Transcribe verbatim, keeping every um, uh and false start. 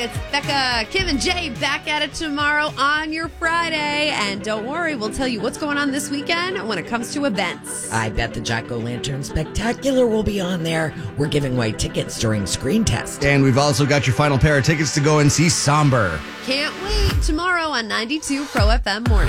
It's Becca, Kim, and Jay back at it tomorrow on your Friday. And don't worry, we'll tell you what's going on this weekend when it comes to events. I bet the Jack-O-Lantern Spectacular will be on there. We're giving away tickets during Screen Test. And we've also got your final pair of tickets to go and see Somber. Can't wait. Tomorrow on ninety-two Pro F M Morning.